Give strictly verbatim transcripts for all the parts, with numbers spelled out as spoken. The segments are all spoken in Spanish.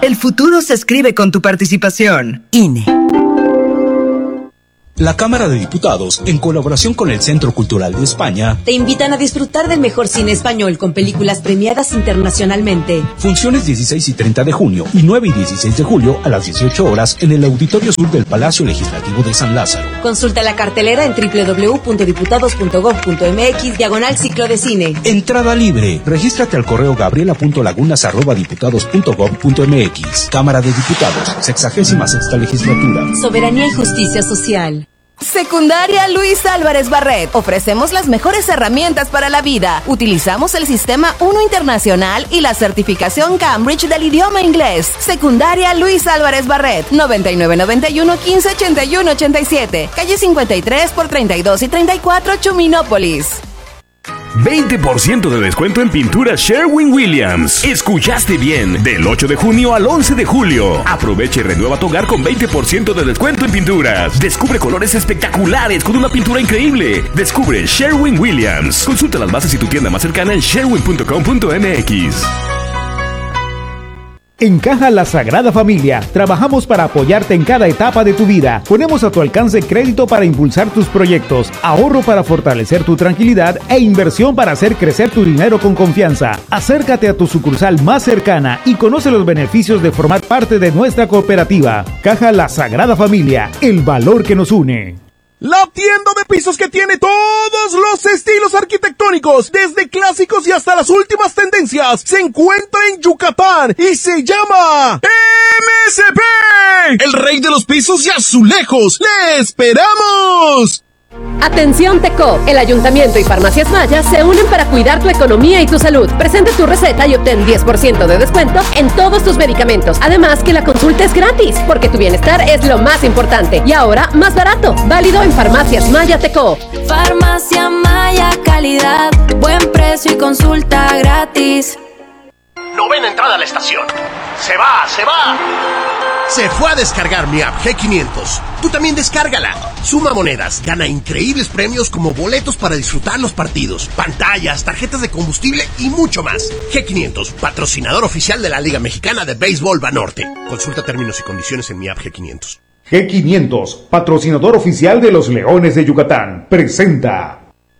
El futuro se escribe con tu participación. I N E. La Cámara de Diputados, en colaboración con el Centro Cultural de España, te invitan a disfrutar del mejor cine español con películas premiadas internacionalmente. Funciones dieciséis y treinta de junio y nueve y dieciséis de julio a las dieciocho horas en el Auditorio Sur del Palacio Legislativo de San Lázaro. Consulta la cartelera en doble u doble u doble u punto diputados punto gob punto eme equis diagonal ciclo de cine. Entrada libre. Regístrate al correo gabriela punto lagunas arroba diputados punto gob punto eme equis. Cámara de Diputados, sexagésima sexta legislatura. Soberanía y justicia social. Secundaria Luis Álvarez Barret. Ofrecemos las mejores herramientas para la vida. Utilizamos el sistema uno Internacional y la certificación Cambridge del idioma inglés. Secundaria Luis Álvarez Barret. noventa y nueve noventa y uno quince ochenta y uno ochenta y siete. Calle cincuenta y tres por treinta y dos y treinta y cuatro, Chuminópolis. veinte por ciento de descuento en pintura Sherwin-Williams. Escuchaste bien, del ocho de junio al once de julio. Aprovecha y renueva tu hogar con veinte por ciento de descuento en pinturas. Descubre colores espectaculares con una pintura increíble. Descubre Sherwin-Williams. Consulta las bases y tu tienda más cercana en sherwin punto com punto eme equis. En Caja La Sagrada Familia, trabajamos para apoyarte en cada etapa de tu vida. Ponemos a tu alcance crédito para impulsar tus proyectos, ahorro para fortalecer tu tranquilidad e inversión para hacer crecer tu dinero con confianza. Acércate a tu sucursal más cercana y conoce los beneficios de formar parte de nuestra cooperativa. Caja La Sagrada Familia, el valor que nos une. La tienda de pisos que tiene todos los estilos arquitectónicos, desde clásicos y hasta las últimas tendencias, se encuentra en Yucatán y se llama M S P, el rey de los pisos y azulejos. ¡Le esperamos! Atención Teco, el Ayuntamiento y Farmacias Maya se unen para cuidar tu economía y tu salud. Presenta tu receta y obtén diez por ciento de descuento en todos tus medicamentos. Además que la consulta es gratis, porque tu bienestar es lo más importante. Y ahora más barato, válido en Farmacias Maya Teco. Farmacia Maya, calidad, buen precio y consulta gratis. Novena entrada a la estación. Se va, se va. Se fue a descargar mi app G quinientos. Tú también descárgala. Suma monedas, gana increíbles premios como boletos para disfrutar los partidos, pantallas, tarjetas de combustible y mucho más. G quinientos, patrocinador oficial de la Liga Mexicana de Béisbol Banorte. Consulta términos y condiciones en mi app G quinientos. G quinientos, patrocinador oficial de los Leones de Yucatán, presenta.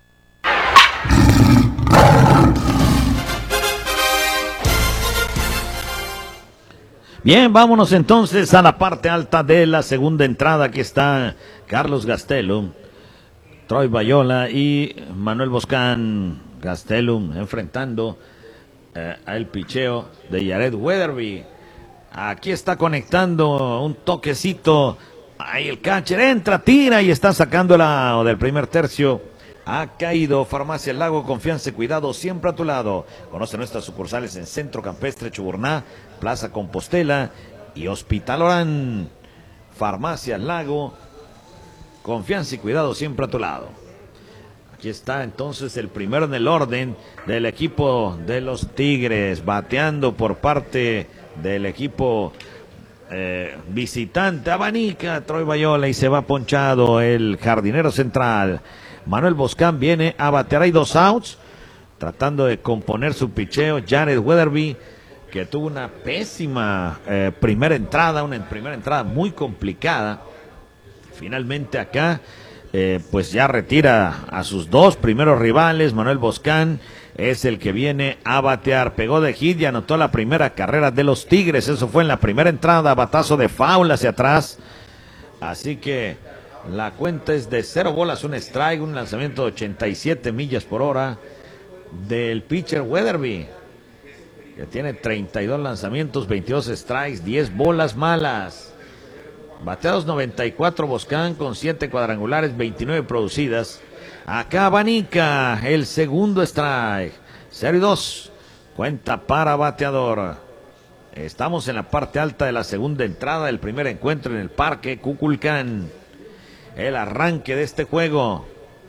Bien, vámonos entonces a la parte alta de la segunda entrada. Aquí está Carlos Gastelum, Troy Bayola y Manuel Boscán. Gastelum enfrentando eh, al picheo de Jared Weatherby. Aquí está conectando un toquecito. Ahí el catcher entra, tira y está sacándola del primer tercio. Ha caído Farmacia El Lago, confianza y cuidado siempre a tu lado. Conoce nuestras sucursales en Centro Campestre Chuburná, Plaza Compostela y Hospital Orán. Farmacia El Lago, confianza y cuidado siempre a tu lado. Aquí está entonces el primero en el orden del equipo de los Tigres, bateando por parte del equipo eh, visitante. Abanica Troy Bayola y se va ponchado el jardinero central. Manuel Boscán viene a batear, hay dos outs, tratando de componer su picheo. Jared Weatherby, que tuvo una pésima eh, primera entrada, una primera entrada muy complicada. Finalmente acá, eh, pues ya retira a sus dos primeros rivales. Manuel Boscán es el que viene a batear. Pegó de hit y anotó la primera carrera de los Tigres. Eso fue en la primera entrada, batazo de foul hacia atrás. Así que la cuenta es de cero bolas, un strike, un lanzamiento de ochenta y siete millas por hora del pitcher Weatherby, que tiene treinta y dos lanzamientos, veintidós strikes, diez bolas malas. Bateados noventa y cuatro Boscán con siete cuadrangulares, veintinueve producidas. Acá Abanica, el segundo strike. cero y dos, cuenta para bateador. Estamos en la parte alta de la segunda entrada del primer encuentro en el Parque Cuculcán. El arranque de este juego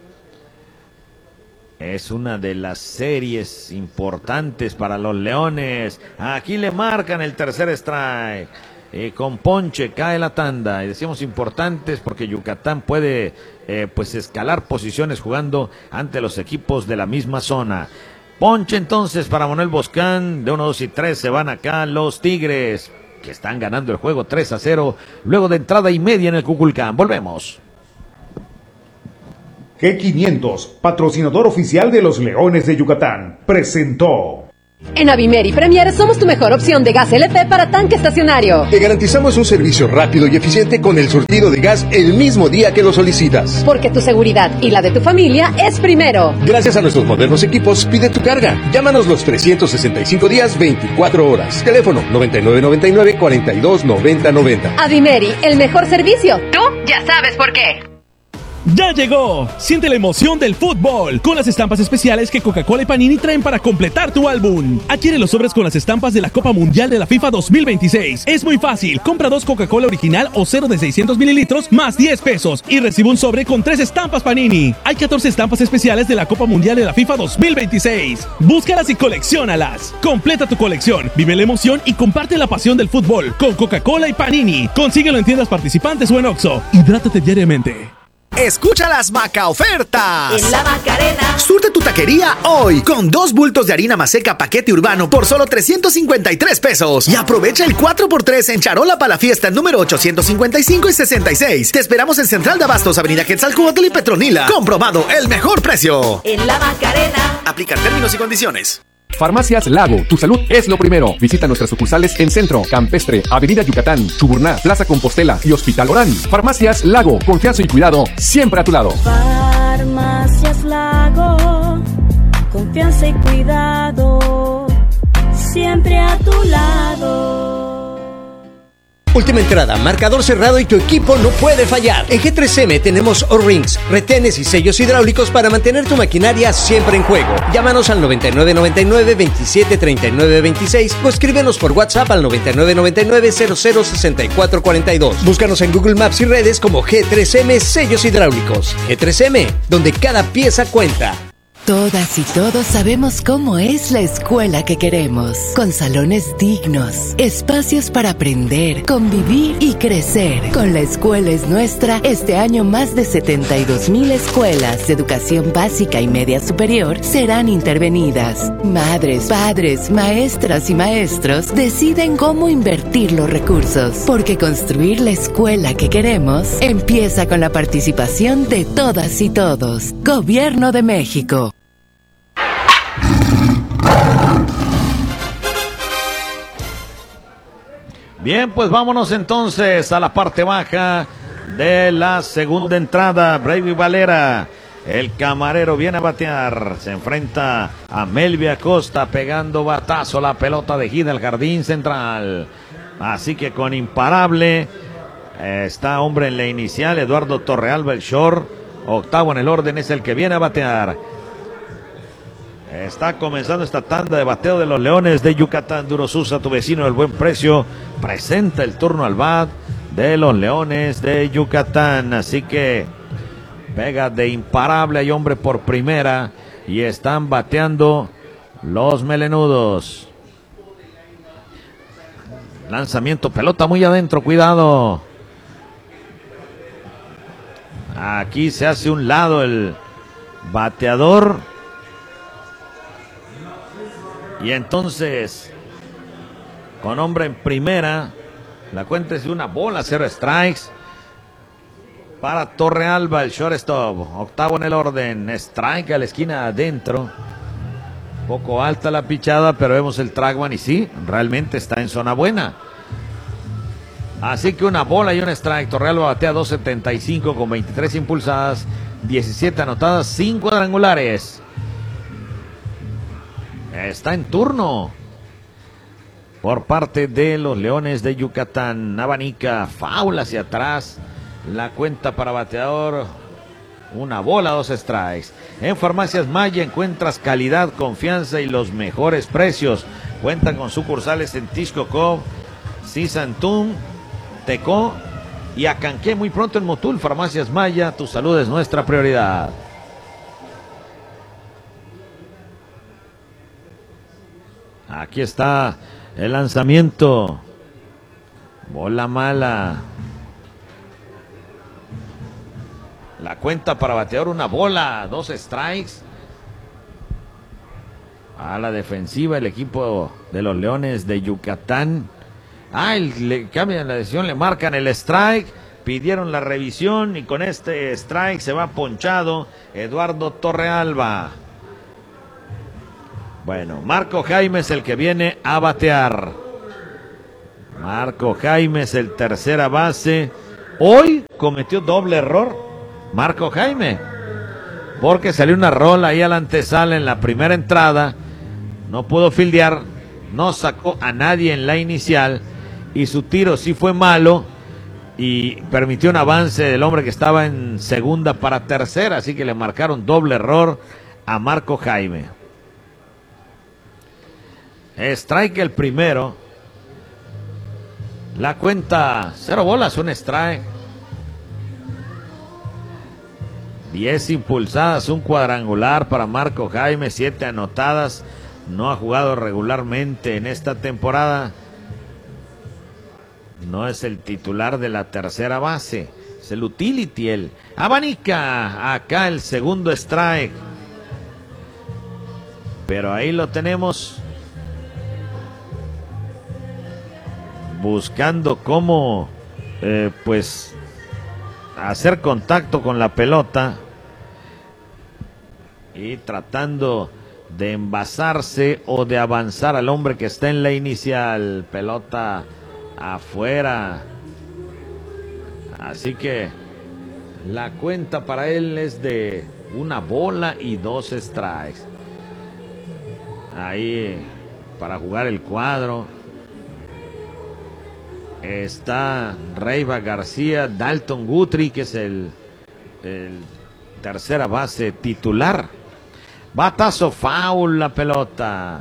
es una de las series importantes para los Leones. Aquí le marcan el tercer strike. Y con ponche cae la tanda. Y decimos importantes porque Yucatán puede eh, pues escalar posiciones jugando ante los equipos de la misma zona. Ponche entonces para Manuel Boscán. De uno, dos y tres se van acá los Tigres. que están ganando el juego tres a cero, luego de entrada y media en el Cuculcán. Volvemos. G quinientos, patrocinador oficial de los Leones de Yucatán, presentó. En Avimer y Premier somos tu mejor opción de gas L P para tanque estacionario. Te garantizamos un servicio rápido y eficiente con el surtido de gas el mismo día que lo solicitas. Porque tu seguridad y la de tu familia es primero. Gracias a nuestros modernos equipos, pide tu carga. Llámanos los trescientos sesenta y cinco días, veinticuatro horas. Teléfono noventa y nueve noventa y nueve, cuarenta y dos noventa noventa. Avimeri, el mejor servicio. Tú ya sabes por qué. ¡Ya llegó! Siente la emoción del fútbol con las estampas especiales que Coca-Cola y Panini traen para completar tu álbum. Adquiere los sobres con las estampas de la Copa Mundial de la FIFA dos mil veintiséis. Es muy fácil. Compra dos Coca-Cola original o cero de seiscientos mililitros más diez pesos y recibe un sobre con tres estampas Panini. Hay catorce estampas especiales de la Copa Mundial de la FIFA dos mil veintiséis. Búscalas y colecciónalas. Completa tu colección, vive la emoción y comparte la pasión del fútbol con Coca-Cola y Panini. Consíguelo en tiendas participantes o en Oxxo. Hidrátate diariamente. Escucha las Maca ofertas. En la Macarena. Surte tu taquería hoy con dos bultos de harina maseca paquete urbano por solo trescientos cincuenta y tres pesos. Y aprovecha el cuatro por tres en charola para la fiesta número ochocientos cincuenta y cinco y sesenta y seis. Te esperamos en Central de Abastos, Avenida Quetzalcóatl y Petronila. Comprobado el mejor precio. En la Macarena. Aplicar términos y condiciones. Farmacias Lago, tu salud es lo primero. Visita nuestras sucursales en Centro, Campestre, Avenida Yucatán, Chuburná, Plaza Compostela y Hospital Orán. Farmacias Lago, confianza y cuidado siempre a tu lado. Farmacias Lago, confianza y cuidado siempre a tu lado. Última entrada, marcador cerrado y tu equipo no puede fallar. En G tres M tenemos O-Rings, retenes y sellos hidráulicos para mantener tu maquinaria siempre en juego. Llámanos al noventa y nueve noventa y nueve, veintisiete treinta y nueve veintiséis o escríbenos por WhatsApp al noventa y nueve noventa y nueve, cero cero sesenta y cuatro cuarenta y dos. Búscanos en Google Maps y redes como G tres M Sellos Hidráulicos. G tres M, donde cada pieza cuenta. Todas y todos sabemos cómo es la escuela que queremos, con salones dignos, espacios para aprender, convivir y crecer. Con La Escuela es Nuestra, este año más de setenta y dos mil escuelas de educación básica y media superior serán intervenidas. Madres, padres, maestras y maestros deciden cómo invertir los recursos, porque construir la escuela que queremos empieza con la participación de todas y todos. Gobierno de México. Bien, pues vámonos entonces a la parte baja de la segunda entrada. Brady Valera, el camarero, viene a batear. Se enfrenta a Melvin Acosta pegando batazo. La pelota de gira al jardín central. Así que con imparable eh, está hombre en la inicial. Eduardo Torrealba, el short. Octavo en el orden, es el que viene a batear. Está comenzando esta tanda de bateo de los Leones de Yucatán. Durosusa, tu vecino del buen precio, presenta el turno al bat de los Leones de Yucatán. Así que pega de imparable, hay hombre por primera y están bateando los melenudos. Lanzamiento, pelota muy adentro, cuidado. Aquí se hace un lado el bateador. Y entonces, con hombre en primera, la cuenta es de una bola, cero strikes. Para Torrealba, el shortstop, octavo en el orden, strike a la esquina adentro. Poco alta la pichada, pero vemos el trackman y sí, realmente está en zona buena. Así que una bola y un strike. Torrealba batea dos setenta y cinco con veintitrés impulsadas, diecisiete anotadas, cinco cuadrangulares. Está en turno por parte de los Leones de Yucatán. Abanica, foul hacia atrás. La cuenta para bateador. Una bola, dos strikes. En Farmacias Maya encuentras calidad, confianza y los mejores precios. Cuentan con sucursales en Tixcocó, Sisantún, Tecó y Acanqué. Muy pronto en Motul. Farmacias Maya, tu salud es nuestra prioridad. Aquí está el lanzamiento. Bola mala. La cuenta para batear, una bola, dos strikes. A la defensiva el equipo de los Leones de Yucatán. Ay, le cambian la decisión, le marcan el strike, pidieron la revisión y con este strike se va ponchado Eduardo Torrealba. Bueno, Marco Jaime es el que viene a batear. Marco Jaime es el tercera base. Hoy cometió doble error Marco Jaime, porque salió una rola ahí a la antesala en la primera entrada, no pudo fildear, no sacó a nadie en la inicial y su tiro sí fue malo y permitió un avance del hombre que estaba en segunda para tercera, así que le marcaron doble error a Marco Jaime. Strike el primero. La cuenta, cero bolas, un strike. diez impulsadas, un cuadrangular para Marco Jaime, siete anotadas. No ha jugado regularmente en esta temporada. No es el titular de la tercera base, es el utility, el abanica. Acá el segundo strike. Pero ahí lo tenemos, buscando cómo eh, pues hacer contacto con la pelota y tratando de envasarse o de avanzar al hombre que está en la inicial. Pelota afuera, así que la cuenta para él es de una bola y dos strikes. Ahí para jugar el cuadro está Reiva García, Dalton Guthrie, que es el, el tercera base titular. Batazo foul la pelota.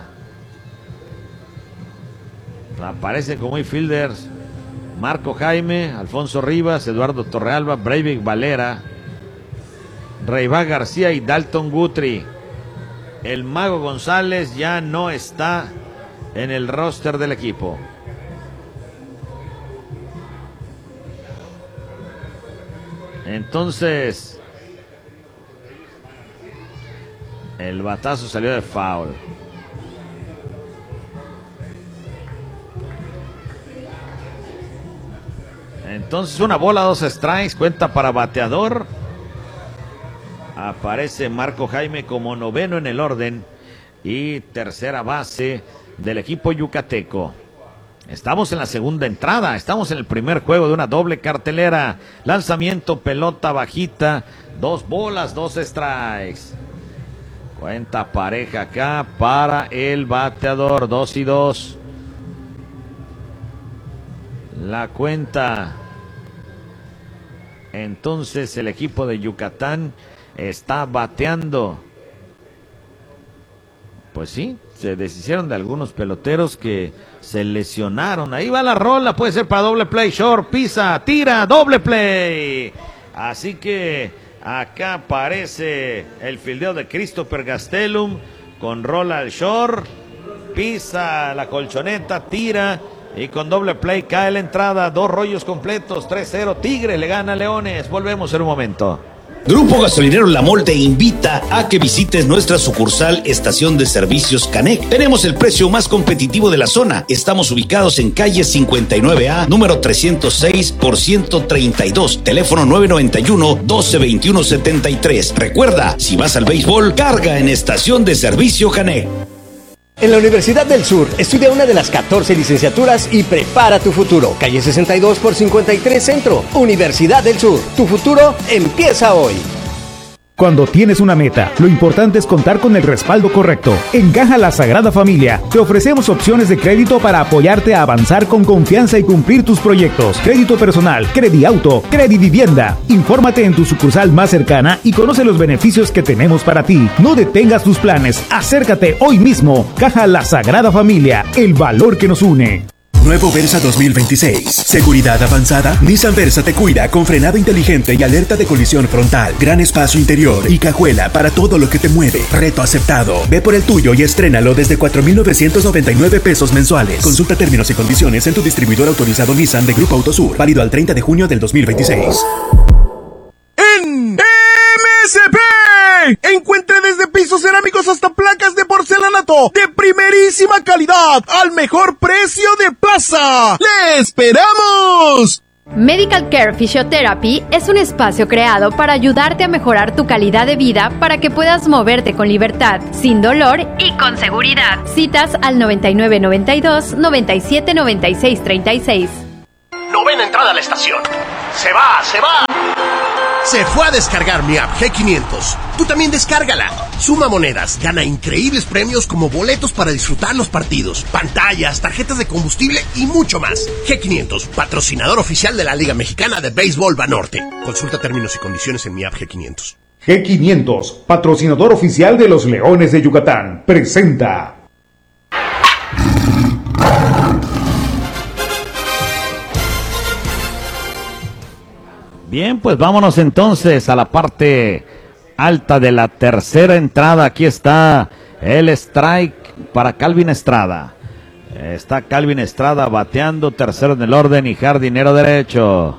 Aparecen como infielders Marco Jaime, Alfonso Rivas, Eduardo Torrealba, Breivik Valera, Reiva García y Dalton Guthrie. El Mago González ya no está en el roster del equipo. Entonces, el batazo salió de foul. Entonces, una bola, dos strikes, cuenta para bateador. Aparece Marco Jaime como noveno en el orden y tercera base del equipo yucateco. Estamos en la segunda entrada, estamos en el primer juego de una doble cartelera. Lanzamiento, pelota bajita, dos bolas, dos strikes. Cuenta pareja acá para el bateador, dos y dos. La cuenta. Entonces el equipo de Yucatán está bateando. Pues sí, se deshicieron de algunos peloteros que se lesionaron. Ahí va la rola, puede ser para doble play. Short, pisa, tira, doble play. Así que acá aparece el fildeo de Christopher Gastelum con rola al short, pisa la colchoneta, tira y con doble play cae la entrada. Dos rollos completos, tres cero. Tigre le gana a Leones. Volvemos en un momento. Grupo Gasolinero La Mol te invita a que visites nuestra sucursal Estación de Servicios Canec. Tenemos el precio más competitivo de la zona. Estamos ubicados en calle cincuenta y nueve A, número trescientos seis por ciento treinta y dos. Teléfono nueve noventa y uno, doce veintiuno setenta y tres. Recuerda, si vas al béisbol, carga en Estación de Servicio Canec. En la Universidad del Sur, estudia una de las catorce licenciaturas y prepara tu futuro. Calle sesenta y dos por cincuenta y tres Centro. Universidad del Sur. Tu futuro empieza hoy. Cuando tienes una meta, lo importante es contar con el respaldo correcto. En Caja La Sagrada Familia, te ofrecemos opciones de crédito para apoyarte a avanzar con confianza y cumplir tus proyectos. Crédito personal, Crediauto, Credivivienda. Infórmate en tu sucursal más cercana y conoce los beneficios que tenemos para ti. No detengas tus planes, acércate hoy mismo. Caja La Sagrada Familia, el valor que nos une. Nuevo Versa dos mil veintiséis. Seguridad avanzada. Nissan Versa te cuida con frenado inteligente y alerta de colisión frontal. Gran espacio interior y cajuela para todo lo que te mueve. Reto aceptado. Ve por el tuyo y estrénalo desde cuatro mil novecientos noventa y nueve pesos mensuales. Consulta términos y condiciones en tu distribuidor autorizado Nissan de Grupo Autosur. Válido al treinta de junio del dos mil veintiséis. En M S P Encuentre desde pisos cerámicos hasta placas de porcelanato de primerísima calidad al mejor precio de plaza. ¡Le esperamos! Medical Care Physiotherapy es un espacio creado para ayudarte a mejorar tu calidad de vida para que puedas moverte con libertad, sin dolor y con seguridad. Citas al noventa y nueve noventa y dos, noventa y siete noventa y seis treinta y seis. Novena entrada a la estación. ¡Se va, se va! Se fue a descargar mi app G quinientos. Tú también descárgala. Suma monedas, gana increíbles premios como boletos para disfrutar los partidos, pantallas, tarjetas de combustible y mucho más. G quinientos, patrocinador oficial de la Liga Mexicana de Béisbol Banorte. Consulta términos y condiciones en mi app G quinientos. G quinientos, patrocinador oficial de los Leones de Yucatán, presenta. Bien, pues vámonos entonces a la parte alta de la tercera entrada. Aquí está el strike para Calvin Estrada. Está Calvin Estrada bateando, tercero en el orden y jardinero derecho.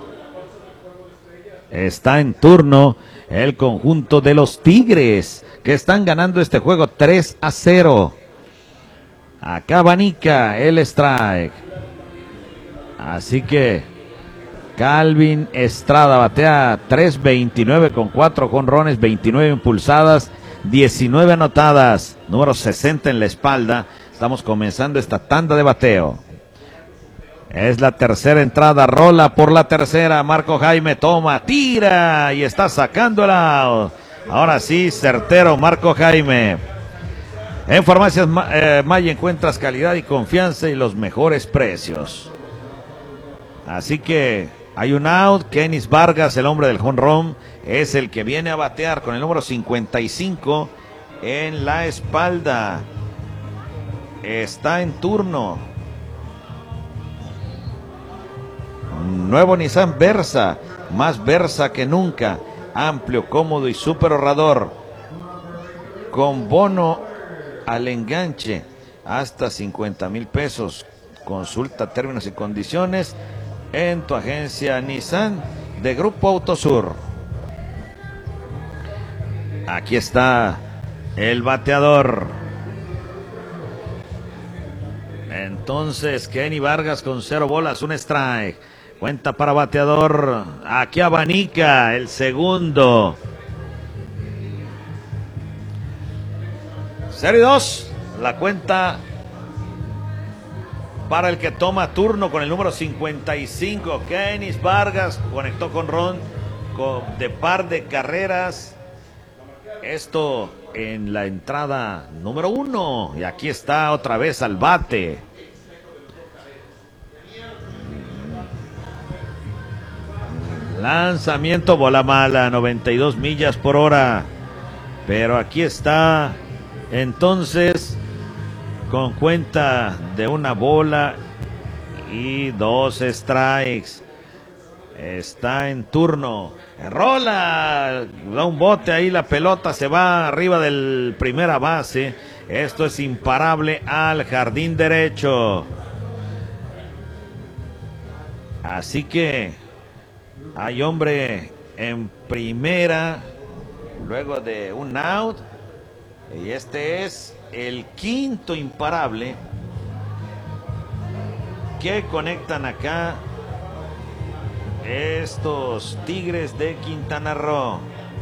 Está en turno el conjunto de los Tigres, que están ganando este juego tres a cero. Acá abanica el strike. Así que Calvin Estrada batea tres veintinueve con cuatro jonrones, veintinueve impulsadas, diecinueve anotadas, número sesenta en la espalda. Estamos comenzando esta tanda de bateo. Es la tercera entrada, rola por la tercera, Marco Jaime toma, tira y está sacando el out. Ahora sí, certero Marco Jaime. En Farmacias eh, Maya encuentras calidad y confianza y los mejores precios. Así que hay un out. Kenis Vargas, el hombre del jonrón, es el que viene a batear con el número cincuenta y cinco en la espalda. Está en turno. Nuevo Nissan Versa, más Versa que nunca, amplio, cómodo y súper ahorrador, con bono al enganche hasta cincuenta mil pesos. Consulta términos y condiciones en tu agencia Nissan de Grupo Autosur. Aquí está el bateador. Entonces Kenny Vargas con cero bolas, un strike. Cuenta para bateador. Aquí abanica el segundo. Serie dos. La cuenta para el que toma turno con el número cincuenta y cinco. Kenny Vargas conectó con Ron con, de par de carreras. Esto en la entrada número uno. Y aquí está otra vez al bate. Lanzamiento, bola mala, noventa y dos millas por hora. Pero aquí está, entonces, con cuenta de una bola y dos strikes. Está en turno. Rola, da un bote ahí, la pelota se va arriba del primera base. Esto es imparable al jardín derecho. Así que hay hombre en primera luego de un out. Y este es el quinto imparable que conectan acá estos Tigres de Quintana Roo.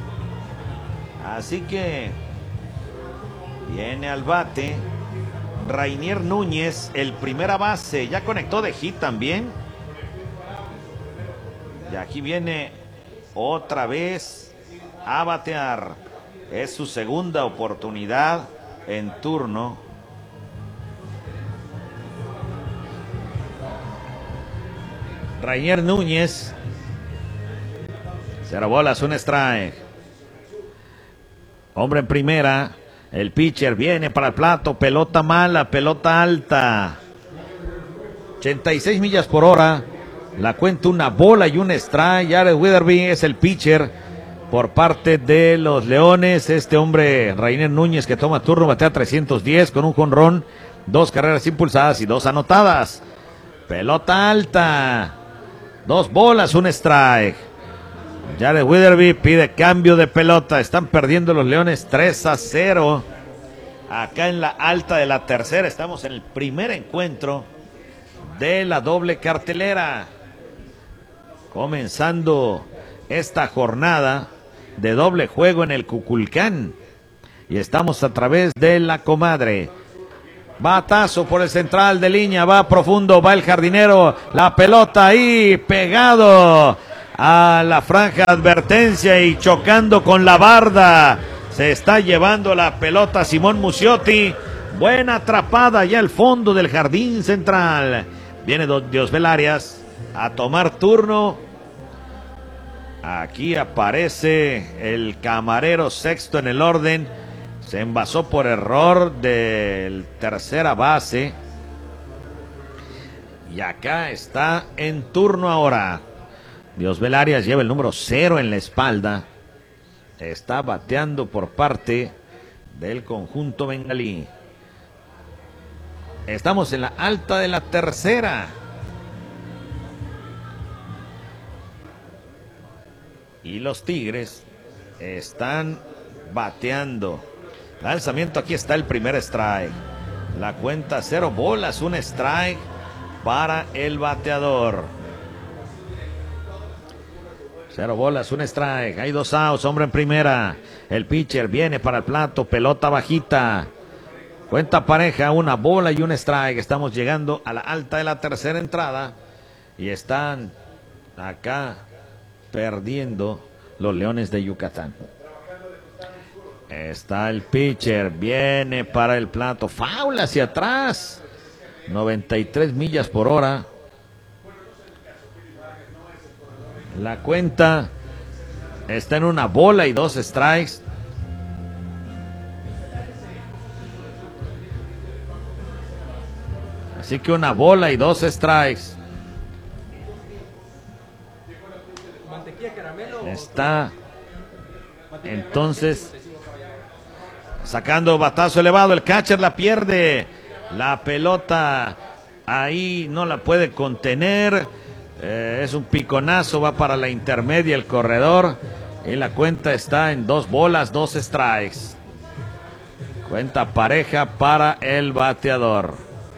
Así que viene al bate Rainier Núñez, el primera base. Ya conectó de hit también. Y aquí viene otra vez a batear. Es su segunda oportunidad en turno. Rainier Núñez. Cero bolas, un strike. Hombre en primera. El pitcher viene para el plato. Pelota mala, pelota alta. ochenta y seis millas por hora. La cuenta una bola y un strike. Jared Witherby es el pitcher por parte de los Leones. Este hombre, Rainier Núñez, que toma turno, batea trescientos diez con un jonrón, dos carreras impulsadas y dos anotadas. Pelota alta. Dos bolas, un strike. Jared Witherby pide cambio de pelota. Están perdiendo los Leones tres a cero. Acá en la alta de la tercera. Estamos en el primer encuentro de la doble cartelera. Comenzando esta jornada de doble juego en el Cuculcán. Y estamos a través de la comadre. Batazo por el central de línea. Va profundo, va el jardinero. La pelota ahí pegado a la franja de advertencia y chocando con la barda. Se está llevando la pelota Simón Muciotti. Buena atrapada ya al fondo del jardín central. Viene Diosbel Arias a tomar turno. Aquí aparece el camarero sexto en el orden. Se envasó por error del tercera base. Y acá está en turno ahora. Diosbel Arias lleva el número cero en la espalda. Está bateando por parte del conjunto bengalí. Estamos en la alta de la tercera. Y los Tigres están bateando. Lanzamiento, aquí está el primer strike. La cuenta cero bolas, un strike para el bateador. Cero bolas, un strike. Hay dos outs, hombre en primera. El pitcher viene para el plato, pelota bajita. Cuenta pareja, una bola y un strike. Estamos llegando a la alta de la tercera entrada. Y están acá perdiendo los Leones de Yucatán. Está el pitcher, viene para el plato, foul hacia atrás, noventa y tres millas por hora. La cuenta está en una bola y dos strikes. Así que una bola y dos strikes. Está entonces sacando batazo elevado, el catcher la pierde, la pelota ahí no la puede contener, eh, es un piconazo, va para la intermedia el corredor y la cuenta está en dos bolas, dos strikes. Cuenta pareja para el bateador.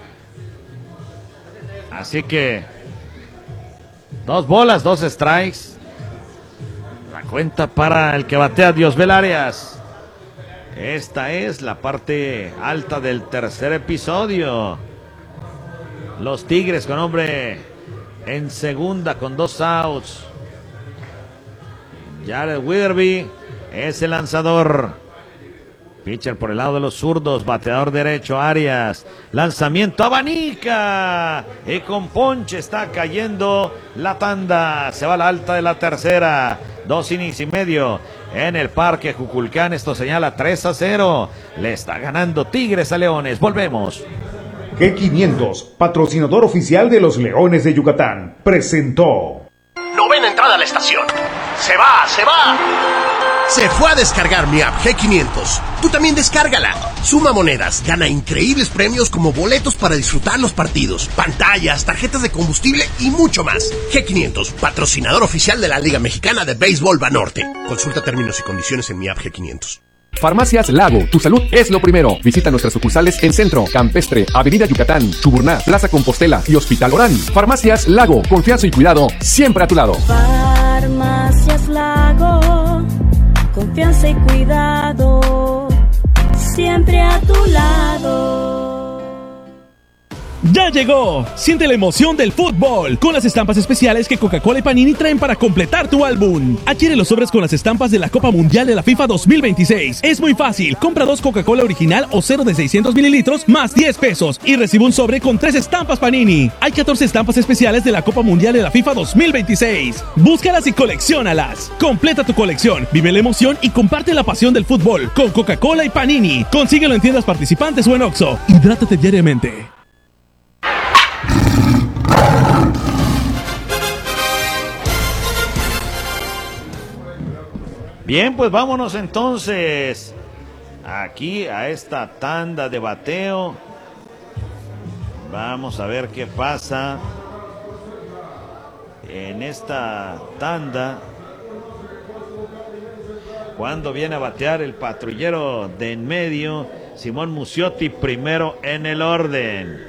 Así que dos bolas, dos strikes. La cuenta para el que batea Diosbel Arias. Esta es la parte alta del tercer episodio. Los Tigres con hombre en segunda con dos outs. Jared Witherby es el lanzador. Pitcher por el lado de los zurdos, bateador derecho Arias. Lanzamiento, abanica. Y con ponche está cayendo la tanda. Se va a la alta de la tercera. Dos innings y medio en el Parque Cuculcán. Esto señala tres a cero. Le está ganando Tigres a Leones. Volvemos. G quinientos, patrocinador oficial de los Leones de Yucatán, presentó. Novena entrada a la estación. Se va, se va. Se fue a descargar mi app G quinientos. Tú también descárgala. Suma monedas, gana increíbles premios como boletos para disfrutar los partidos, pantallas, tarjetas de combustible y mucho más. G quinientos, patrocinador oficial de la Liga Mexicana de Béisbol Banorte. Consulta términos y condiciones en mi app G quinientos. Farmacias Lago, tu salud es lo primero. Visita nuestras sucursales en Centro, Campestre, Avenida Yucatán, Chuburná, Plaza Compostela y Hospital Orán. Farmacias Lago, confianza y cuidado siempre a tu lado. Farmacias Lago, confianza y cuidado siempre a tu lado. ¡Ya llegó! Siente la emoción del fútbol con las estampas especiales que Coca-Cola y Panini traen para completar tu álbum. Adquiere los sobres con las estampas de la Copa Mundial de la FIFA dos mil veintiséis. Es muy fácil. Compra dos Coca-Cola original o cero de seiscientos mililitros más diez pesos y recibe un sobre con tres estampas Panini. Hay catorce estampas especiales de la Copa Mundial de la FIFA dos mil veintiséis. Búscalas y colecciónalas. Completa tu colección, vive la emoción y comparte la pasión del fútbol con Coca-Cola y Panini. Consíguelo en tiendas participantes o en Oxxo. Hidrátate diariamente. Bien, pues vámonos entonces aquí a esta tanda de bateo. Vamos a ver qué pasa en esta tanda cuando viene a batear el patrullero de en medio, Simón Muciotti, primero en el orden.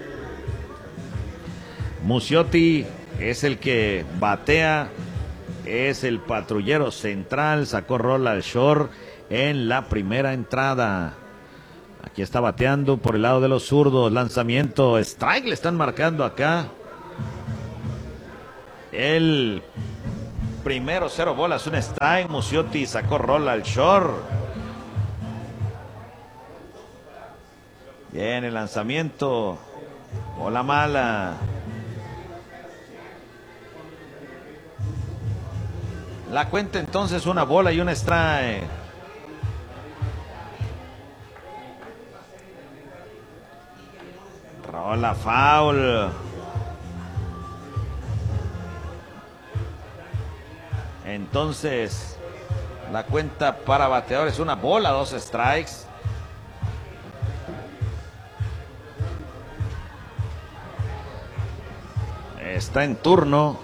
Muciotti es el que batea, es el patrullero central, sacó rola al short en la primera entrada. Aquí está bateando por el lado de los zurdos, lanzamiento, strike le están marcando acá. El primero, cero bolas, un strike. Muciotti sacó rola al short. Bien, el lanzamiento, bola mala. La cuenta entonces una bola y un strike. Rola foul. Entonces la cuenta para bateadores una bola, dos strikes. Está en turno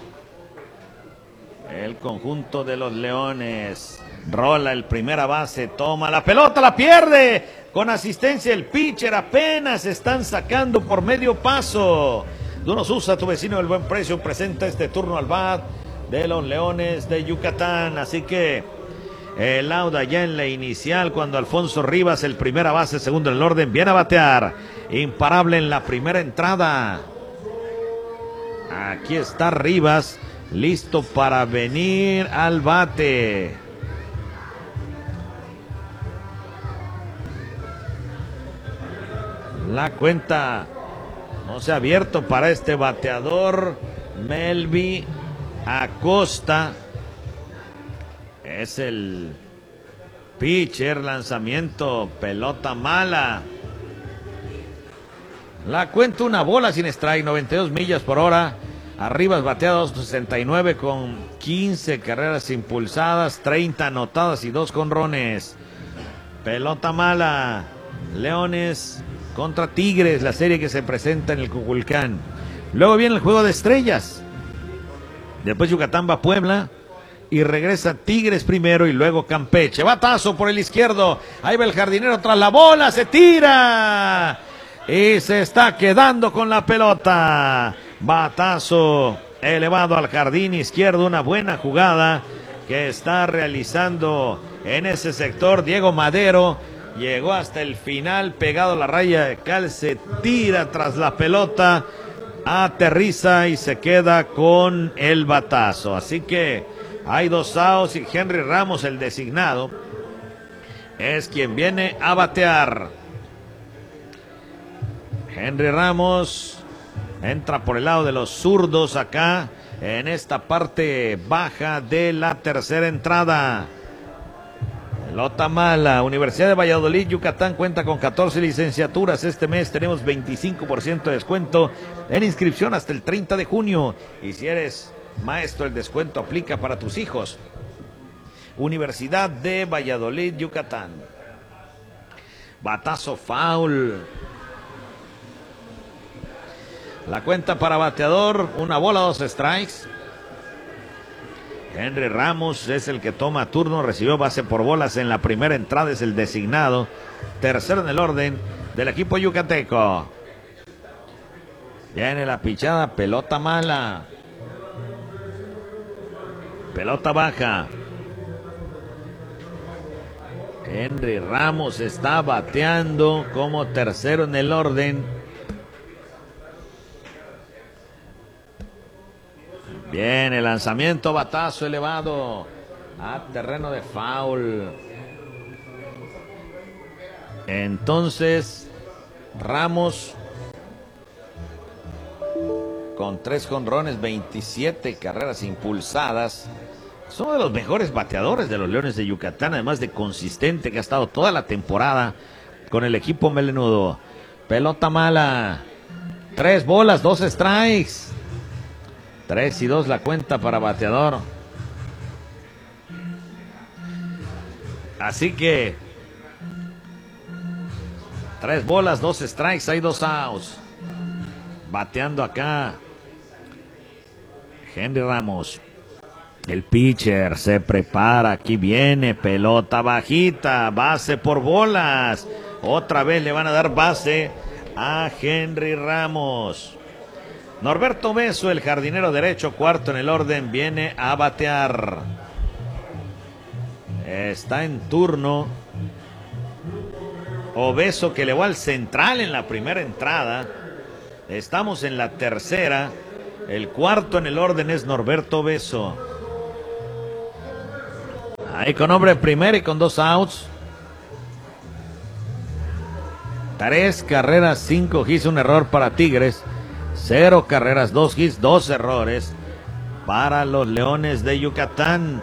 el conjunto de los Leones. Rola el primera base, toma la pelota, la pierde. Con asistencia el pitcher, apenas están sacando por medio paso. Dunos Usa, tu vecino del buen precio, presenta este turno al bat de los Leones de Yucatán. Así que el out ya en la inicial, cuando Alfonso Rivas, el primera base, segundo en el orden, viene a batear. Imparable en la primera entrada. Aquí está Rivas, listo para venir al bate. La cuenta no se ha abierto para este bateador. Melvi Acosta es el pitcher. Lanzamiento, pelota mala. La cuenta una bola sin strike, noventa y dos millas por hora. Arribas batea dos sesenta y nueve con quince carreras impulsadas, treinta anotadas y dos jonrones. Pelota mala. Leones contra Tigres, la serie que se presenta en el Cuculcán. Luego viene el juego de estrellas. Después Yucatán va a Puebla y regresa Tigres primero y luego Campeche. Batazo por el izquierdo. Ahí va el jardinero tras la bola, se tira y se está quedando con la pelota. Batazo elevado al jardín izquierdo, una buena jugada que está realizando en ese sector Diego Madero. Llegó hasta el final, pegado a la raya de cal, se tira tras la pelota, aterriza y se queda con el batazo. Así que hay dos outs y Henry Ramos, el designado, es quien viene a batear. Henry Ramos entra por el lado de los zurdos acá en esta parte baja de la tercera entrada. Pelota mala. Universidad de Valladolid, Yucatán cuenta con catorce licenciaturas. Este mes tenemos veinticinco por ciento de descuento en inscripción hasta el treinta de junio. Y si eres maestro, el descuento aplica para tus hijos. Universidad de Valladolid, Yucatán. Batazo foul. La cuenta para bateador, una bola, dos strikes. Henry Ramos es el que toma turno, recibió base por bolas en la primera entrada, es el designado. Tercero en el orden del equipo yucateco. Viene la pichada, pelota mala. Pelota baja. Henry Ramos está bateando como tercero en el orden. Bien, el lanzamiento, batazo elevado a terreno de foul. Entonces, Ramos con tres jonrones, veintisiete carreras impulsadas. Es uno de los mejores bateadores de los Leones de Yucatán, además de consistente, que ha estado toda la temporada con el equipo melenudo. Pelota mala. Tres bolas, dos strikes. Tres y dos la cuenta para bateador. Así que tres bolas, dos strikes, hay dos outs. Bateando acá Henry Ramos. El pitcher se prepara, aquí viene, pelota bajita, base por bolas. Otra vez le van a dar base a Henry Ramos. Norberto Beso, el jardinero derecho, cuarto en el orden, viene a batear. Está en turno Obeso, que le va al central en la primera entrada. Estamos en la tercera. El cuarto en el orden es Norberto Beso. Ahí con hombre primero y con dos outs. Tres carreras, cinco hits, un error para Tigres. Cero carreras, dos hits, dos errores para los Leones de Yucatán.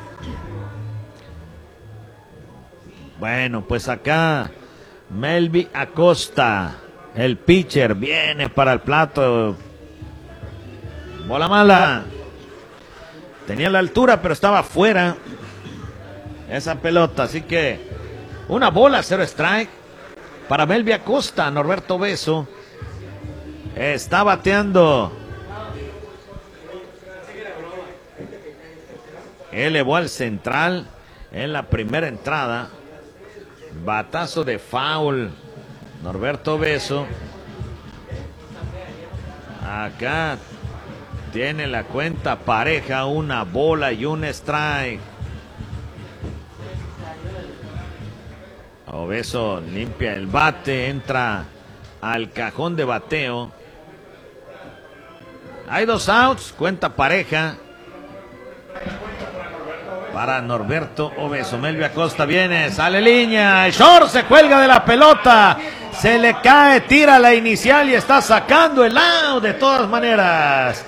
Bueno, pues acá Melvin Acosta, el pitcher, viene para el plato. Bola mala. Tenía la altura, pero estaba fuera esa pelota. Así que una bola, cero strike para Melvin Acosta. Norberto Beso está bateando. Elevó al central en la primera entrada. Batazo de foul. Norberto Beso. Acá tiene la cuenta pareja, una bola y un strike. Obeso limpia el bate, entra al cajón de bateo. Hay dos outs, cuenta pareja para Norberto Obeso. Melvin Acosta viene, sale línea, el short se cuelga de la pelota, se le cae, tira la inicial y está sacando el out de todas maneras.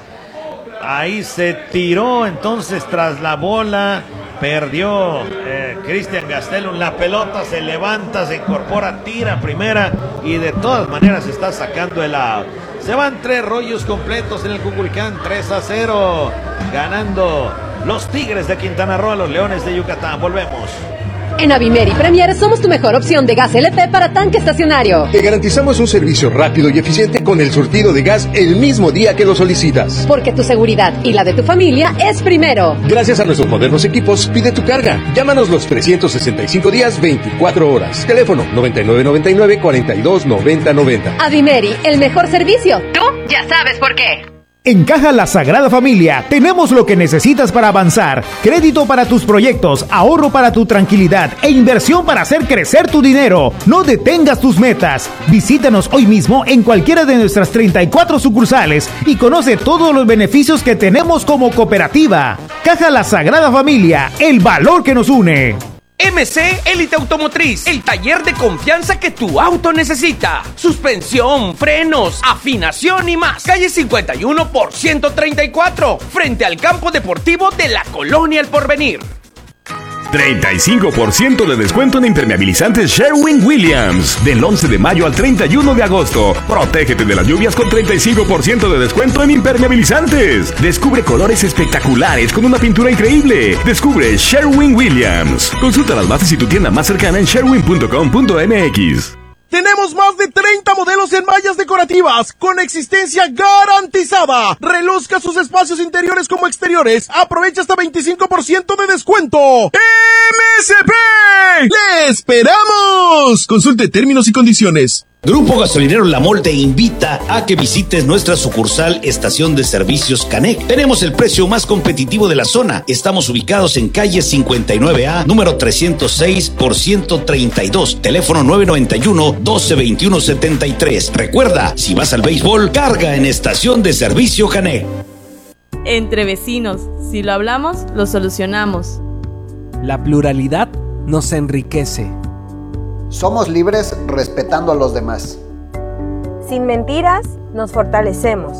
Ahí se tiró entonces tras la bola, perdió eh, Cristian Gastelum, la pelota se levanta, se incorpora, tira primera y de todas maneras está sacando el out. Se van tres rollos completos en el Cuculcán, tres a cero, ganando los Tigres de Quintana Roo a los Leones de Yucatán. Volvemos. En Avimeri Premier somos tu mejor opción de gas L P para tanque estacionario. Te garantizamos un servicio rápido y eficiente con el surtido de gas el mismo día que lo solicitas. Porque tu seguridad y la de tu familia es primero. Gracias a nuestros modernos equipos, pide tu carga. Llámanos los trescientos sesenta y cinco días, veinticuatro horas. Teléfono noventa y nueve noventa y nueve, cuarenta y dos noventa noventa. Avimeri, el mejor servicio. Tú ya sabes por qué. En Caja La Sagrada Familia tenemos lo que necesitas para avanzar. Crédito para tus proyectos, ahorro para tu tranquilidad e inversión para hacer crecer tu dinero. No detengas tus metas. Visítanos hoy mismo en cualquiera de nuestras treinta y cuatro sucursales y conoce todos los beneficios que tenemos como cooperativa. Caja La Sagrada Familia, el valor que nos une. M C Élite Automotriz, el taller de confianza que tu auto necesita. Suspensión, frenos, afinación y más. Calle cincuenta y uno por ciento treinta y cuatro, frente al campo deportivo de la Colonia El Porvenir. treinta y cinco por ciento de descuento en impermeabilizantes Sherwin-Williams. Del once de mayo al treinta y uno de agosto. Protégete de las lluvias con treinta y cinco por ciento de descuento en impermeabilizantes. Descubre colores espectaculares con una pintura increíble. Descubre Sherwin-Williams. Consulta las bases y tu tienda más cercana en sherwin punto com punto m x. Tenemos más de treinta modelos en mallas decorativas con existencia garantizada. Reluzca sus espacios interiores como exteriores. Aprovecha hasta veinticinco por ciento de descuento. ¡M S P! ¡Le esperamos! Consulte términos y condiciones. Grupo Gasolinero La Mol te invita a que visites nuestra sucursal Estación de Servicios Canec. Tenemos el precio más competitivo de la zona. Estamos ubicados en calle cincuenta y nueve A, número trescientos seis por ciento treinta y dos. Teléfono nueve noventa y uno, doce veintiuno setenta y tres. Recuerda, si vas al béisbol, carga en Estación de Servicio Canec. Entre vecinos, si lo hablamos, lo solucionamos. La pluralidad nos enriquece. Somos libres respetando a los demás. Sin mentiras, nos fortalecemos.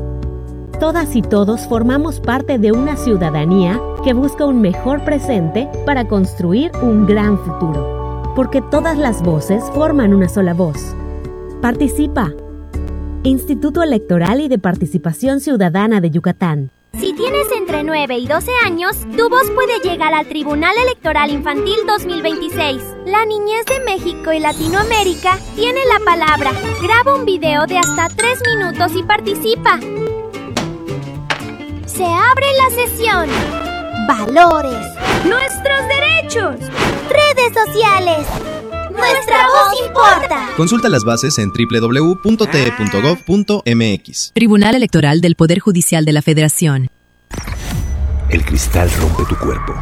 Todas y todos formamos parte de una ciudadanía que busca un mejor presente para construir un gran futuro. Porque todas las voces forman una sola voz. Participa. Instituto Electoral y de Participación Ciudadana de Yucatán. Si tienes entre nueve y doce años, tu voz puede llegar al Tribunal Electoral Infantil dos mil veintiséis. La niñez de México y Latinoamérica tiene la palabra. Graba un video de hasta tres minutos y participa. Se abre la sesión. valores, nuestros derechos, redes sociales. Nuestra voz importa. Consulta las bases en doble u doble u doble u punto t e punto gov punto m x. Tribunal Electoral del Poder Judicial de la Federación. El cristal rompe tu cuerpo.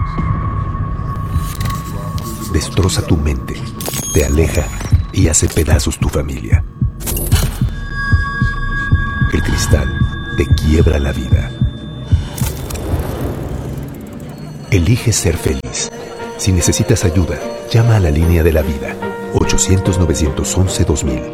Destroza tu mente, te aleja y hace pedazos tu familia. El cristal te quiebra la vida. Elige ser feliz. Si necesitas ayuda, llama a la línea de la vida, ochocientos, novecientos once, dos mil.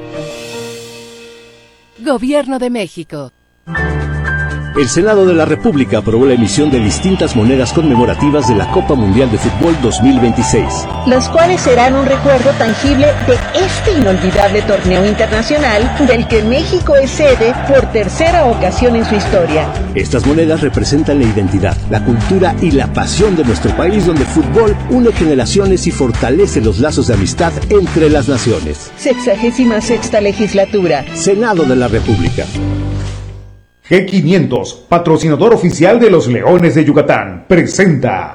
Gobierno de México. El Senado de la República aprobó la emisión de distintas monedas conmemorativas de la Copa Mundial de Fútbol dos mil veintiséis. Las cuales serán un recuerdo tangible de este inolvidable torneo internacional del que México es sede por tercera ocasión en su historia. Estas monedas representan la identidad, la cultura y la pasión de nuestro país, donde el fútbol une generaciones y fortalece los lazos de amistad entre las naciones. Sexagésima sexta legislatura. Senado de la República. G quinientos, patrocinador oficial de los Leones de Yucatán, presenta.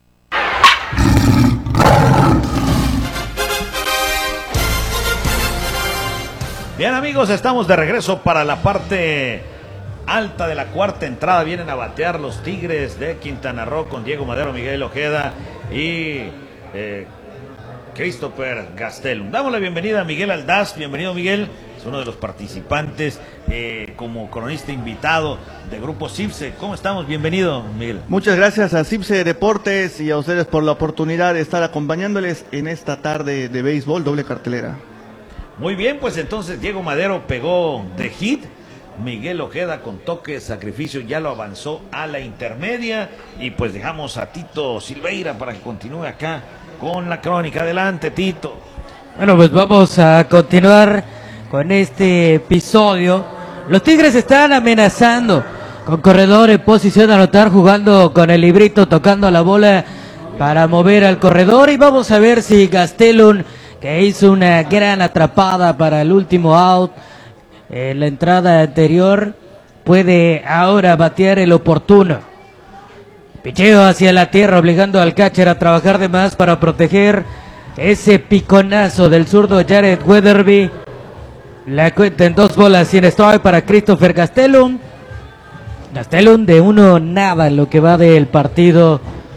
Bien, amigos, estamos de regreso para la parte alta de la cuarta entrada. Vienen a batear los Tigres de Quintana Roo con Diego Madero, Miguel Ojeda y eh, Christopher Gastelum. Damos la bienvenida a Miguel Aldaz. Bienvenido, Miguel. Es uno de los participantes eh, como cronista invitado de Grupo CIPSE. ¿Cómo estamos? Bienvenido, Miguel. Muchas gracias a CIPSE Deportes y a ustedes por la oportunidad de estar acompañándoles en esta tarde de béisbol, doble cartelera. Muy bien, pues entonces Diego Madero pegó de hit. Miguel Ojeda con toque de sacrificio ya lo avanzó a la intermedia. Y pues dejamos a Tito Silveira para que continúe acá con la crónica. Adelante, Tito. Bueno, pues vamos a continuar con este episodio. Los Tigres están amenazando con corredor en posición de anotar, jugando con el librito, tocando la bola para mover al corredor. Y vamos a ver si Gastelum, que hizo una gran atrapada para el último out en la entrada anterior, puede ahora batear el oportuno. Picheo hacia la tierra, obligando al catcher a trabajar de más para proteger ese piconazo del zurdo Jared Weatherby. La cuenta en dos bolas sin strike para Christopher Gastelum. Gastelum de uno nada en lo que va del partido.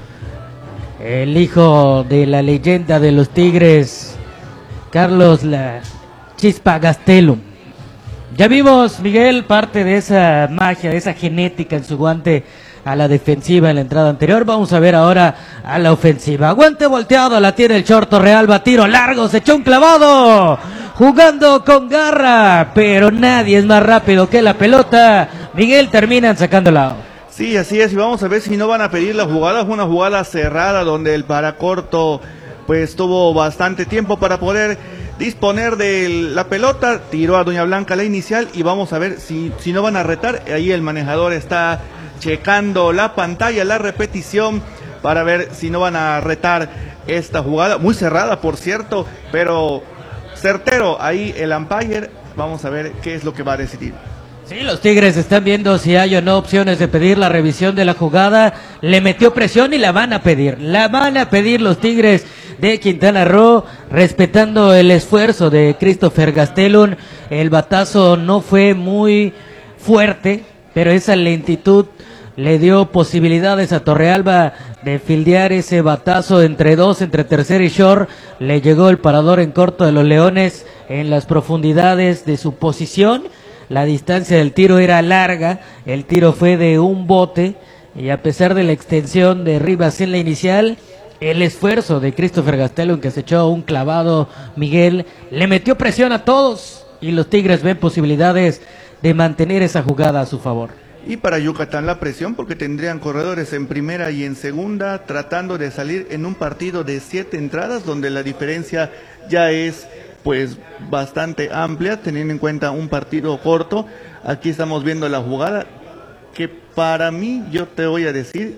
El hijo de la leyenda de los Tigres, Carlos La Chispa Gastelum. Ya vimos, Miguel, parte de esa magia, de esa genética en su guante a la defensiva en la entrada anterior. Vamos a ver ahora a la ofensiva. Guante volteado, la tiene el short Torrealba, tiro largo, se echó un clavado, jugando con garra, pero nadie es más rápido que la pelota. Miguel, terminan sacándola. Sí, así es, y vamos a ver si no van a pedir la jugada. Fue una jugada cerrada donde el paracorto pues tuvo bastante tiempo para poder disponer de la pelota, tiró a Doña Blanca la inicial y vamos a ver si, si no van a retar. Ahí el manejador está checando la pantalla, la repetición, para ver si no van a retar esta jugada, muy cerrada por cierto, pero certero ahí el umpire. Vamos a ver qué es lo que va a decidir. Sí, los Tigres están viendo si hay o no opciones de pedir la revisión de la jugada. Le metió presión y la van a pedir, la van a pedir los Tigres de Quintana Roo, respetando el esfuerzo de Christopher Gastelum. El batazo no fue muy fuerte, pero esa lentitud le dio posibilidades a Torrealba de fildear ese batazo entre dos, entre tercera y short. Le llegó el parador en corto de los Leones en las profundidades de su posición. La distancia del tiro era larga, el tiro fue de un bote, y a pesar de la extensión de Rivas en la inicial, el esfuerzo de Christopher Gastelum, que se echó un clavado, Miguel, le metió presión a todos, y los Tigres ven posibilidades de mantener esa jugada a su favor. Y para Yucatán la presión, porque tendrían corredores en primera y en segunda, tratando de salir en un partido de siete entradas, donde la diferencia ya es pues bastante amplia, teniendo en cuenta un partido corto. Aquí estamos viendo la jugada, que para mí, yo te voy a decir,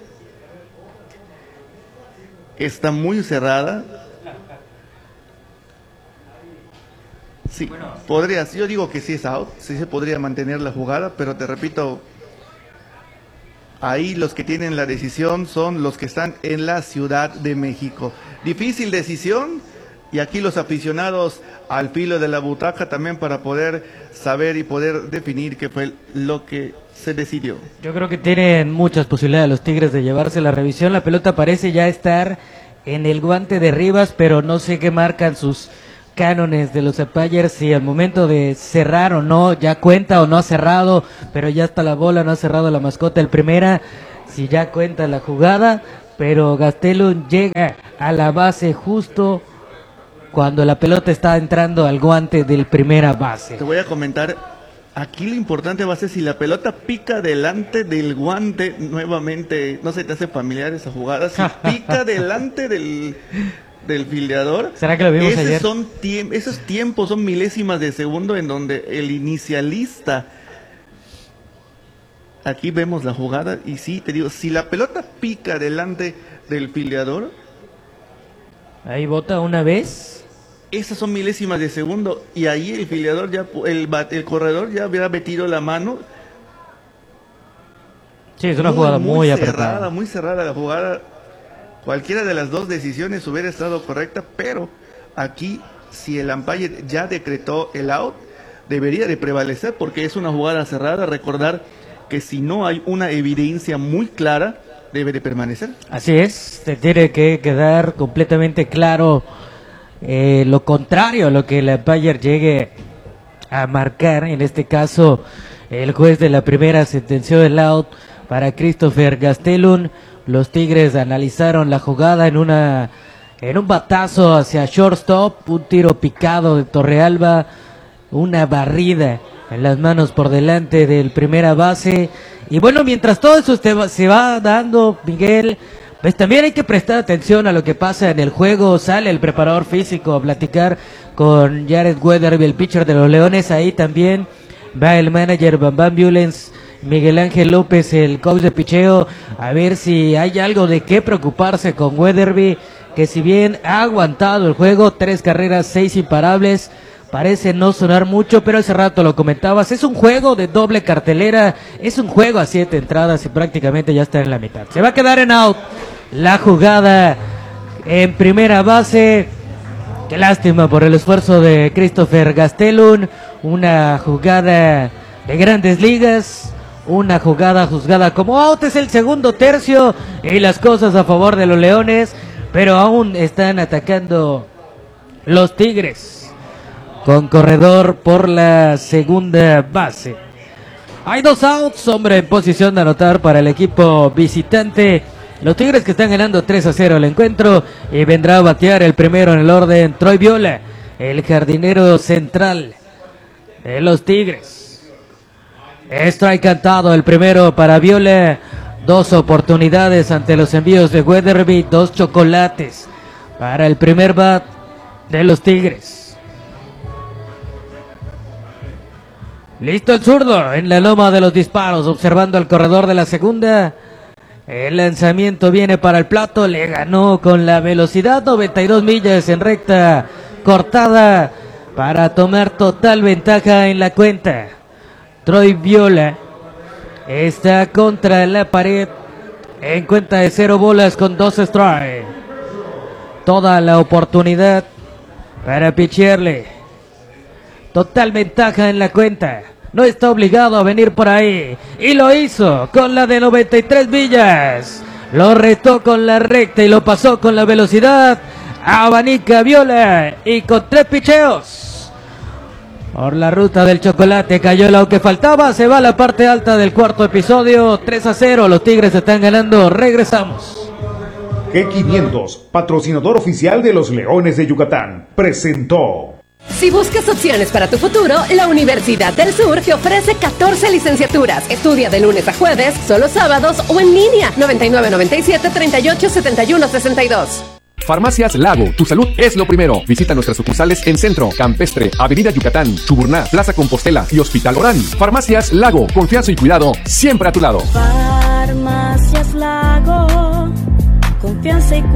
está muy cerrada. Sí, podrías, yo digo que sí es out, sí se podría mantener la jugada, pero te repito, ahí los que tienen la decisión son los que están en la Ciudad de México. Difícil decisión, y aquí los aficionados al filo de la butaca también para poder saber y poder definir qué fue lo que se decidió. Yo creo que tienen muchas posibilidades los Tigres de llevarse la revisión. La pelota parece ya estar en el guante de Rivas, pero no sé qué marcan sus cánones de los Zapallers, si al momento de cerrar o no, ya cuenta o no ha cerrado, pero ya está la bola, no ha cerrado la mascota el primera, si ya cuenta la jugada, pero Gastelum llega a la base justo cuando la pelota está entrando al guante del primera base. Te voy a comentar, aquí lo importante va a ser si la pelota pica delante del guante nuevamente, no se te hace familiar esa jugada, si pica delante del, del fildeador. ¿Será que lo vimos esos ayer? Son tiemp- esos tiempos son milésimas de segundo en donde el inicialista, aquí vemos la jugada y sí, te digo, si la pelota pica delante del fildeador, ahí bota una vez. Esas son milésimas de segundo y ahí el filiador ya, el, el corredor ya hubiera metido la mano. Sí, es una muy, jugada muy, muy cerrada, apretada. muy cerrada la jugada. Cualquiera de las dos decisiones hubiera estado correcta, pero aquí si el umpire ya decretó el out, debería de prevalecer porque es una jugada cerrada. Recordar que si no hay una evidencia muy clara, debe de permanecer. Así es, te tiene que quedar completamente claro eh, lo contrario a lo que el umpire llegue a marcar. En este caso, el juez de la primera sentenció el out para Christopher Gastelum. Los Tigres analizaron la jugada en una en un batazo hacia shortstop, un tiro picado de Torrealba, una barrida en las manos por delante del primera base. Y bueno, mientras todo eso se va dando, Miguel, pues también hay que prestar atención a lo que pasa en el juego. Sale el preparador físico a platicar con Jared Weatherby, el pitcher de los Leones. Ahí también va el manager Bam Bam Violens, Miguel Ángel López, el coach de picheo, a ver si hay algo de qué preocuparse con Weatherby, que si bien ha aguantado el juego, tres carreras, seis imparables, parece no sonar mucho, pero hace rato lo comentabas, es un juego de doble cartelera, es un juego a siete entradas y prácticamente ya está en la mitad. Se va a quedar en out la jugada en primera base. Qué lástima por el esfuerzo de Christopher Gastelum, una jugada de grandes ligas, una jugada juzgada como out, es el segundo tercio y las cosas a favor de los Leones, pero aún están atacando los Tigres con corredor por la segunda base. Hay dos outs, hombre en posición de anotar para el equipo visitante. Los Tigres que están ganando tres a cero el encuentro, y vendrá a batear el primero en el orden Troy Viola, el jardinero central de los Tigres. Strike cantado el primero para Viola, dos oportunidades ante los envíos de Weatherby, dos chocolates para el primer bat de los Tigres. Listo el zurdo en la loma de los disparos, observando al corredor de la segunda. El lanzamiento viene para el plato, le ganó con la velocidad, noventa y dos millas en recta cortada para tomar total ventaja en la cuenta. Troy Viola está contra la pared en cuenta de cero bolas con dos strikes. Toda la oportunidad para pichearle. Total ventaja en la cuenta. No está obligado a venir por ahí. Y lo hizo con la de noventa y tres millas. Lo retó con la recta y lo pasó con la velocidad. Abanica Viola y con tres picheos. Por la ruta del chocolate cayó lo que faltaba. Se va a la parte alta del cuarto episodio. tres a cero. Los Tigres están ganando. Regresamos. G quinientos, patrocinador oficial de los Leones de Yucatán, presentó. Si buscas opciones para tu futuro, la Universidad del Sur te ofrece catorce licenciaturas. Estudia de lunes a jueves, solo sábados o en línea. noventa y nueve noventa y siete treinta y ocho setenta y uno sesenta y dos. Farmacias Lago, tu salud es lo primero. Visita nuestras sucursales en Centro, Campestre, Avenida Yucatán, Chuburná, Plaza Compostela y Hospital Orán. Farmacias Lago, confianza y cuidado siempre a tu lado. Farmacias Lago, confianza y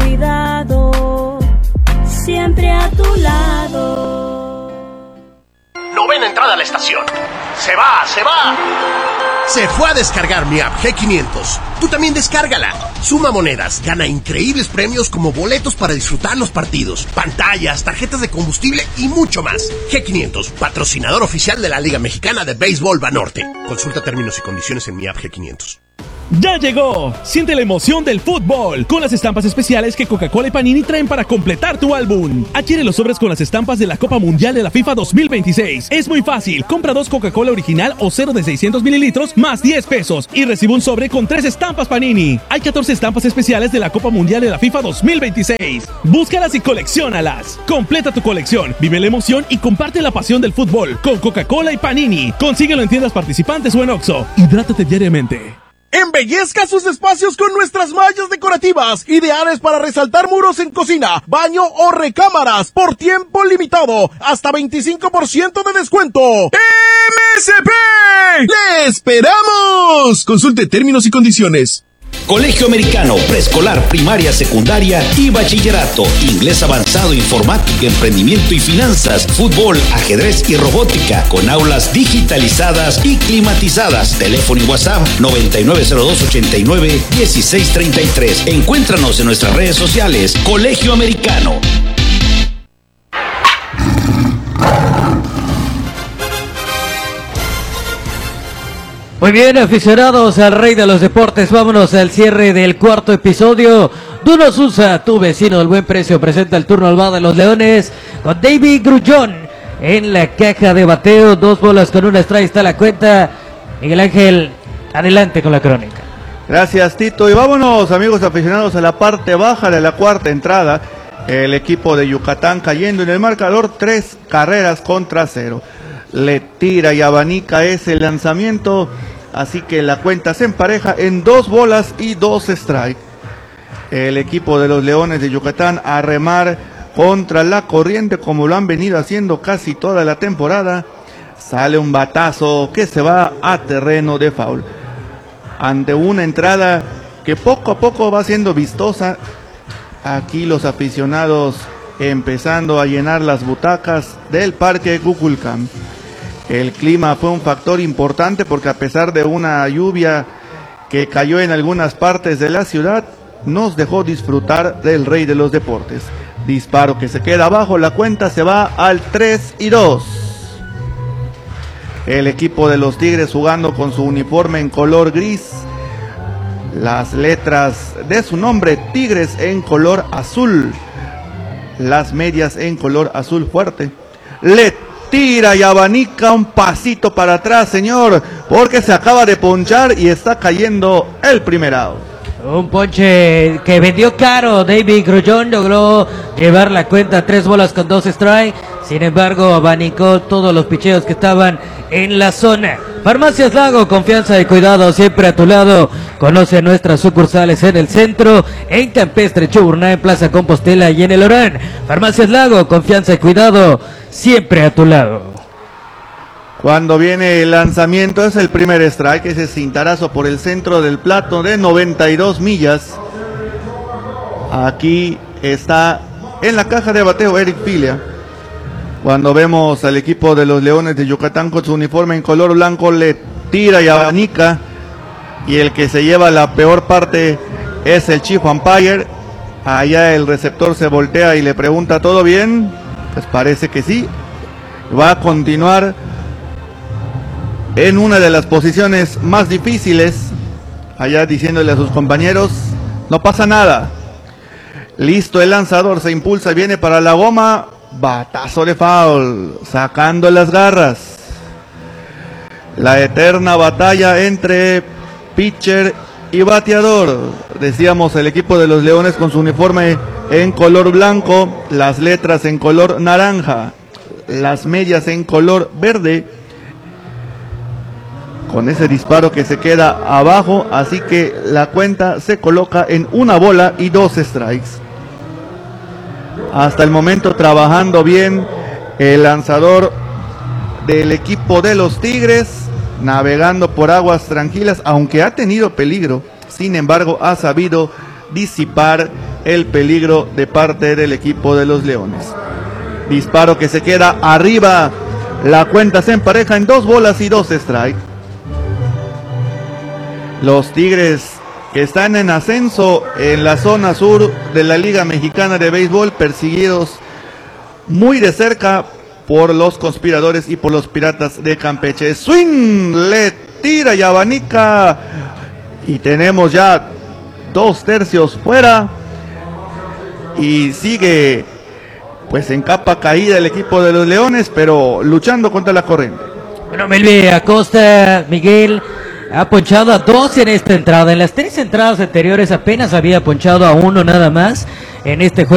cuidado siempre a tu lado. Novena entrada a la estación. ¡Se va, se va! Se fue a descargar mi app G quinientos. Tú también descárgala. Suma monedas, gana increíbles premios como boletos para disfrutar los partidos, pantallas, tarjetas de combustible y mucho más. G quinientos, patrocinador oficial de la Liga Mexicana de Béisbol Banorte. Consulta términos y condiciones en mi app G quinientos. ¡Ya llegó! Siente la emoción del fútbol con las estampas especiales que Coca-Cola y Panini traen para completar tu álbum. Adquiere los sobres con las estampas de la Copa Mundial de la FIFA dos mil veintiséis. Es muy fácil. Compra dos Coca-Cola original o cero de seiscientos mililitros más diez pesos y recibe un sobre con tres estampas Panini. Hay catorce estampas especiales de la Copa Mundial de la FIFA dos mil veintiséis. Búscalas y colecciónalas. Completa tu colección, vive la emoción y comparte la pasión del fútbol con Coca-Cola y Panini. Consíguelo en tiendas participantes o en Oxxo. Hidrátate diariamente. Embellezca sus espacios con nuestras mallas decorativas, ideales para resaltar muros en cocina, baño o recámaras, por tiempo limitado, hasta veinticinco por ciento de descuento. ¡M S P! ¡Le esperamos! Consulte términos y condiciones. Colegio Americano, preescolar, primaria, secundaria y bachillerato. Inglés avanzado, informática, emprendimiento y finanzas. Fútbol, ajedrez y robótica. Con aulas digitalizadas y climatizadas. Teléfono y WhatsApp noventa y nueve cero dos ochenta y nueve dieciséis treinta y tres. Encuéntranos en nuestras redes sociales. Colegio Americano. Muy bien, aficionados al rey de los deportes, vámonos al cierre del cuarto episodio. Duno Sousa, tu vecino del buen precio, presenta el turno al bar de los Leones con David Grullón en la caja de bateo. Dos bolas con una strike está la cuenta. Miguel Ángel, adelante con la crónica. Gracias, Tito. Y vámonos, amigos aficionados, a la parte baja de la cuarta entrada. El equipo de Yucatán cayendo en el marcador, tres carreras contra cero. Le tira y abanica ese lanzamiento, así que la cuenta se empareja en dos bolas y dos strikes. El equipo de los Leones de Yucatán a remar contra la corriente como lo han venido haciendo casi toda la temporada. Sale un batazo que se va a terreno de foul. Ante una entrada que poco a poco va siendo vistosa, aquí los aficionados empezando a llenar las butacas del Parque Kukulcán. El clima fue un factor importante porque a pesar de una lluvia que cayó en algunas partes de la ciudad, nos dejó disfrutar del rey de los deportes. Disparo que se queda abajo, la cuenta se va al tres y dos. El equipo de los Tigres jugando con su uniforme en color gris. Las letras de su nombre, Tigres, en color azul. Las medias en color azul fuerte. Le tira y abanica un pasito para atrás, señor, porque se acaba de ponchar y está cayendo el primer out. Un ponche que vendió caro. David Grullón logró llevar la cuenta a tres bolas con dos strikes. Sin embargo, abanicó todos los picheos que estaban en la zona. Farmacias Lago, confianza y cuidado siempre a tu lado. Conoce nuestras sucursales en el centro, en Campestre, Chuburná, en Plaza Compostela y en el Orán. Farmacias Lago, confianza y cuidado siempre a tu lado. Cuando viene el lanzamiento es el primer strike, ese cintarazo por el centro del plato de noventa y dos millas. Aquí está en la caja de bateo Eric Pilia. Cuando vemos al equipo de los Leones de Yucatán con su uniforme en color blanco, le tira y abanica. Y el que se lleva la peor parte es el Chief Umpire. Allá el receptor se voltea y le pregunta, ¿todo bien? Pues parece que sí. Va a continuar en una de las posiciones más difíciles, allá diciéndole a sus compañeros, no pasa nada. Listo el lanzador, se impulsa, viene para la goma, batazo de foul, sacando las garras. La eterna batalla entre pitcher y bateador. Decíamos, el equipo de los Leones con su uniforme en color blanco, las letras en color naranja, las medias en color verde. Con ese disparo que se queda abajo, así que la cuenta se coloca en una bola y dos strikes. Hasta el momento trabajando bien el lanzador del equipo de los Tigres, navegando por aguas tranquilas, aunque ha tenido peligro, sin embargo ha sabido disipar el peligro de parte del equipo de los Leones. Disparo que se queda arriba La cuenta se empareja en dos bolas y dos strike. Los Tigres, que están en ascenso en la zona sur de la Liga Mexicana de Béisbol, perseguidos muy de cerca por los conspiradores y por los Piratas de Campeche. Swing, le tira y abanica. Y tenemos ya dos tercios fuera. Y sigue pues en capa caída el equipo de los Leones, pero luchando contra la corriente. Bueno, Melvin Acosta, Miguel, ha ponchado a dos en esta entrada. En las tres entradas anteriores apenas había ponchado a uno nada más en este juego.